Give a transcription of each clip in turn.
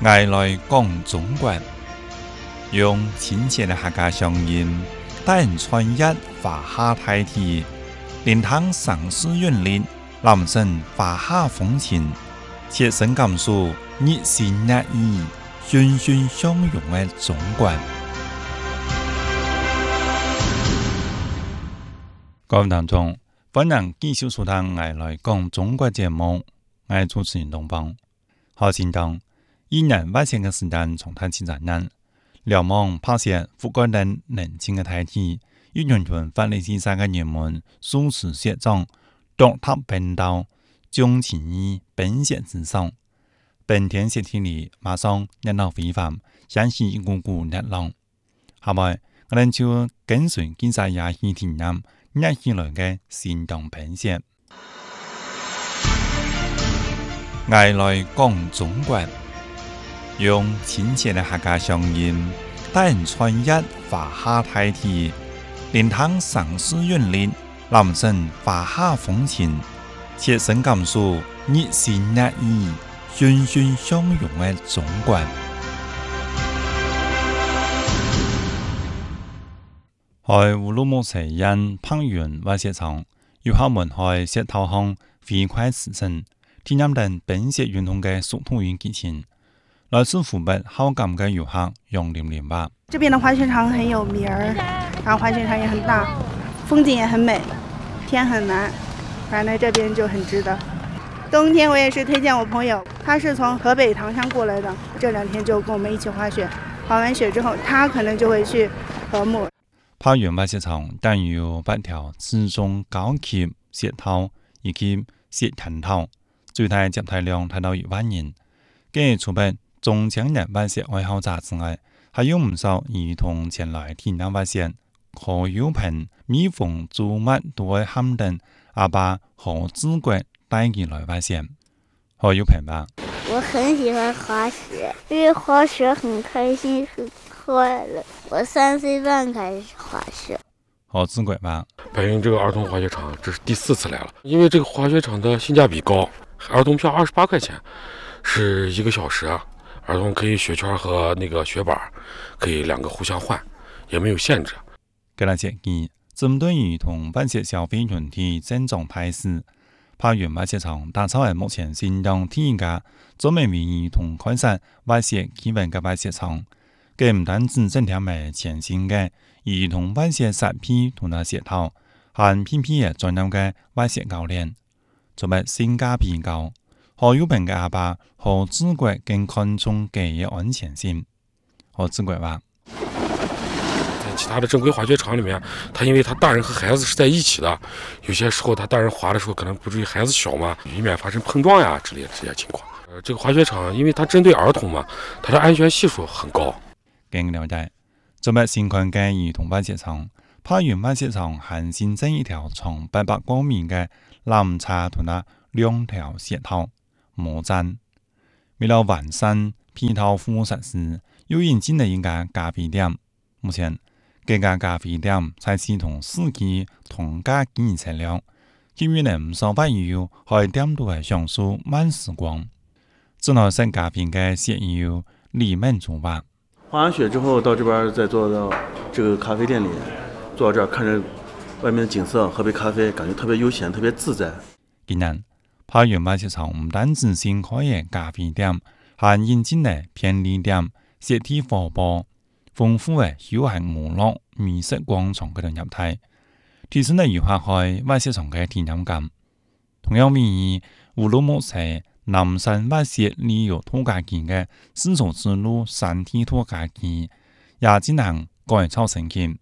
爱来讲中国，用亲切的客家乡音，带人穿越华夏大地，聆听城市韵律，揽胜华夏风情，切身感受热心热意、欣欣向荣的中国。各位听众，本人继续收听爱来讲中国节目，我主持人东方。好心当，一年外线的时间从他起展览，流氓拍摄覆盖人冷清的大地，一群群法律系三个人们素持写状，独特频道，将情义本写之上。本天写题里马上热闹非凡，响起一股股热浪。下面我们就跟随记者也去体验热起来的行动本写。爱来讲中国，用亲切的客家乡音，带人穿越华夏大地，聆听城市韵律，揽胜华夏风情，切身感受热心热意、欣欣向荣的中国。在乌鲁木齐因攀援外泄场，游客们在石头上飞快驰骋，体验等本色运动的速度与激情。来自湖北好感的游客杨玲玲吧。 这边的滑雪场很有名儿，然后滑雪场也很大，风景也很美，天很蓝，反正这边就很值得。冬天我也是推荐我朋友，他是从河北唐山过来的，这2天就跟我们一起滑雪，滑完雪之后他可能就会去禾木。 攀援外雪场等于有8条自中高級雪道以及雪藤道，最大接待量达到1万人。繼除了中青年外雪愛好者之外，還有唔少兒童前來體驗外雪。何友平、蜜蜂、朱麥都會喊等阿爸何志國帶佢來外雪。何友平吧。 我很喜歡滑雪，因為滑雪很開心，很快樂。我3歲半開始滑雪。 何志國吧。 白云這個兒童滑雪場，這是第4次來了，因為這個滑雪場的性價比高，兒童票28塊錢，是1個小時，兒童可以雪圈和那個雪板可以2個互相換，也沒有限制。 據了解計，針對兒童外雪消費群體增長態勢，攀援外雪場打造係目前新疆第一個專門為兒童開設外雪體驗嘅外雪場。佢唔單止增添係全新嘅兒童外雪設備同埋雪套，還偏偏係專業嘅外雪教練，做乜性價比高。何友平嘅阿爸何志國更看重佢嘅安全性。何志國話： 在其他的正規滑雪場裡面，他因為他大人和孩子是在一起的，有些時候他大人滑的時候可能不至於孩子小嘛，以免發生碰撞呀之類的這些情況。這個滑雪場因為它針對兒童嘛，它的安全係數很高。 經了解，做乜新款嘅兒童外雪場，攀援外雪場還新增一條長800公米嘅纜車同埋2條雪道魔棧。為了完善配套服務設施，又引進了一個咖啡店。目前，這個咖啡店採取同4G 同價經營策略，吸引了唔少朋友喺店度係享受慢時光。正好食咖啡嘅雪友李滿竹吧。 滑完雪之後到這邊再坐到這個咖啡店裡，坐到這兒看着外面的景色，喝杯咖啡，感覺特別悠閒，特別自在。 今年攀援外雪場唔單止新開嘅咖啡店，還引進了便利店、雪地貨報、豐富嘅休閒娛樂美食廣場嗰度入體，提升了遊客去外雪場嘅體驗感。同樣位於烏魯木齊南山外雪旅遊度假區嘅絲綢之路山地度假區也進行改造升級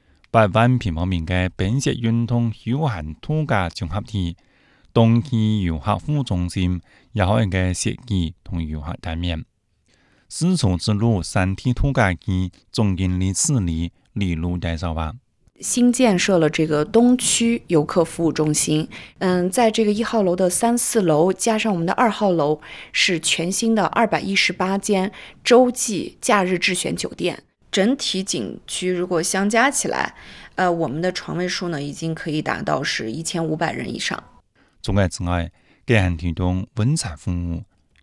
，8萬平方米嘅本雪運動休閒度假綜合體。冬季遊客服務中心也有一個雪季同遊客見面。絲綢之路山地度假區總經理次李路介紹吧。 新建設了這個東區遊客服務中心，在這個1號樓的3、4樓加上我們的2號樓，是全新的218間洲際假日智選酒店。整體景區如果相加起來，我們的床位數呢已經可以達到是1500人以上。 除此之外，佢還提供溫茶服務，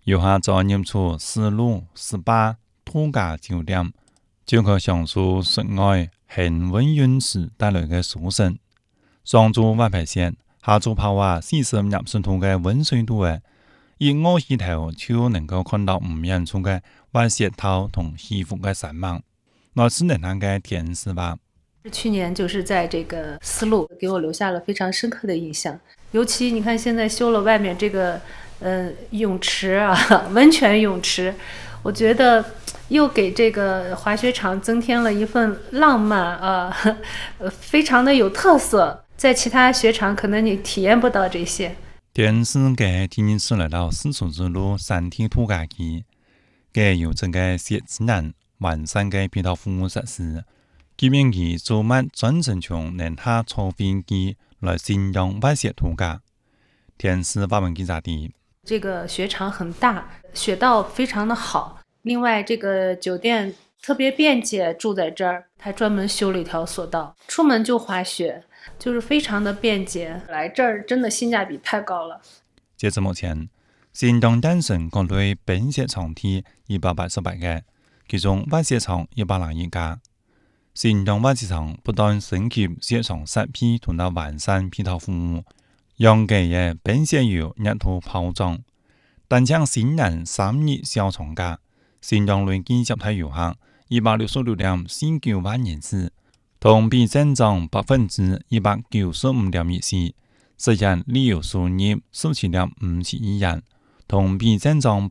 遊客在入住絲路18度假酒店，就可享受室外恒溫泳池帶來嘅舒適。上晝滑皮鞋，下晝跑下40入水度嘅溫水度嘅，一我起頭就能夠看到唔遠處嘅滑雪頭同起伏嘅山脈，來自能量嘅天使吧。 去年就是在这个丝路给我留下了非常深刻的印象，尤其你看现在修了外面这个泳池啊，温泉泳池，我觉得又给这个滑雪场增添了一份浪漫啊，非常的有特色，在其他雪场可能你体验不到这些。 天使嘅第一次來到絲綢之路3天度假期，嘅有整個雪之南完善嘅配套服務設施。佢便佢做乜專程從寧夏坐飛機來新疆滑雪度假。天使發文記者的。 這個雪場很大，雪道非常的好。另外，這個酒店特別便捷，住在這兒，還專門修了一條索道，出門就滑雪，就是非常的便捷。來這兒真的性價比太高了。 截至目前，新疆誕生各類冰雪場地188個，其中滑雪場101家。新疆滑雪場不斷升級雪場設備同埋完善配套服務，讓佢嘅冰雪遊一途跑裝。但將新人3日小長假，新疆累計集體遊客166.49萬人次，同比增長195.14%，實現旅遊收入17.57億元，同比增長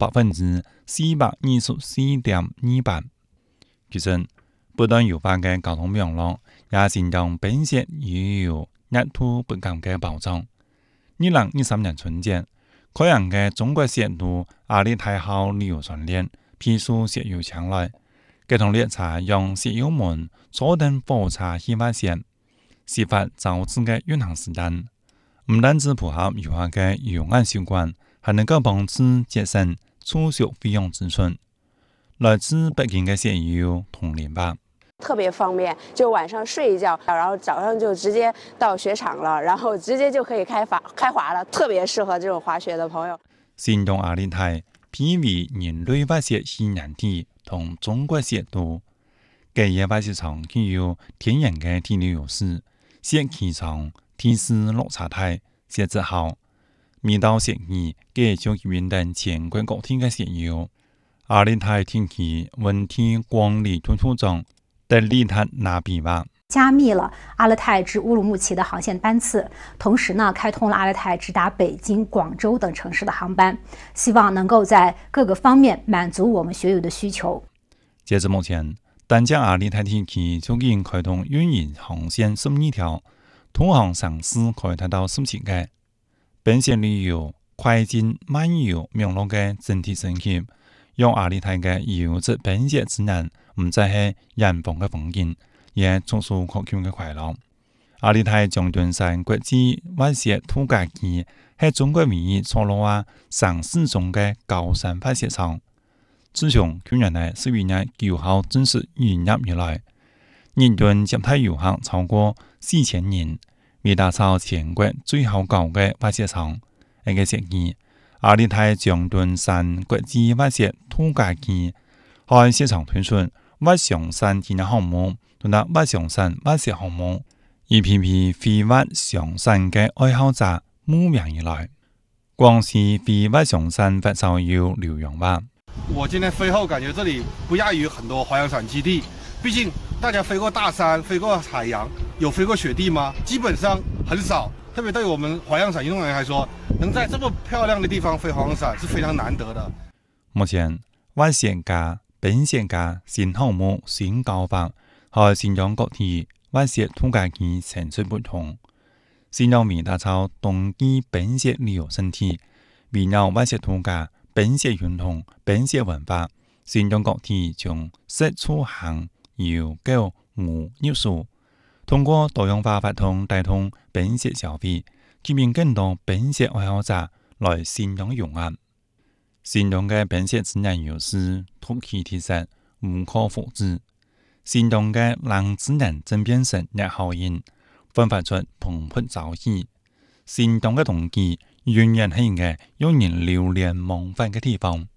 424.28%。其實，不斷優化嘅交通網絡，也善用冰雪遊一途不減嘅保障。2023年春節，開行嘅中國雪路阿里泰號旅遊船鏈批數雪遊場內，佢同列車用雪遊門坐等火車去滑雪，設法造自嘅運行時間。唔單止符合遊客嘅遊玩習慣，還能夠幫助節省住宿費用支出。來自北京嘅雪遊同聯吧。 特別方便，就晚上睡一覺，然後早上就直接到雪場了，然後直接就可以開滑了，特別適合這種滑雪的朋友。 新疆阿里泰媲美人類滑雪起源地同中國雪路，這些滑雪場具有天然嘅地理優勢，雪期長，地勢落差大，雪質好。每到雪季，佢就運動全國各地嘅雪遊。阿里泰天氣溫天光里途中。的利他拿比吧， 加密了阿勒泰至乌鲁木齐的航线班次，同时呢，开通了阿勒泰直达北京、广州等城市的航班，希望能够在各个方面满足我们学友的需求。 截至目前，丹江阿里泰天气就已經開通運營航線12條，通航城市可以達到17個。冰雪旅遊、快進慢遊網絡嘅整體升級，讓阿里泰嘅遊質冰雪之南唔再係人房嘅風景，也觸手可及嘅快樂。阿里泰將軍山國際滑雪度假區係中國唯一坐落喺城市中嘅高山滑雪場。自從去年嘅11月9號正式引入以來，日均集體遊客超過4000人，為打造全國最好高嘅滑雪場。呢個雪季，阿里泰將軍山國際滑雪度假區喺雪場推出滑翔傘體驗項目同埋滑翔傘滑雪項目，一批批飛滑翔傘嘅愛好者慕名而來。廣西飛滑翔傘發燒友劉榮吧。 我今天飛後感覺這裡不亞於很多滑翔傘基地，畢竟大家飛過大山，飛過海洋，有飛過雪地嗎？基本上很少。特別對我們滑翔傘運動員來說，能在這麼漂亮的地方飛滑翔傘是非常難得的。 目前滑雪家、冰雪家新項目新搞法，和新疆各地滑雪度假區層出不同。新疆為打造冬季冰雪旅遊勝地，圍繞滑雪度假、冰雪運動、冰雪文化，新疆各地將雪出行、遊、購、娛、入住，通過多樣化活動帶動冰雪消費，吸引更多冰雪愛好者來新疆遊玩。新疆嘅冰雪自然優勢突起體現，無可複製。新疆嘅冷自然正變成熱效應，煥發出蓬勃朝氣。新疆嘅冬季仍然係一個讓人流連忘返嘅地方。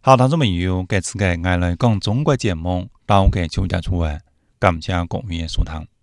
好，聽眾朋友，這次嘅我來講中國節目到嘅就結束啊，感謝各位嘅收聽。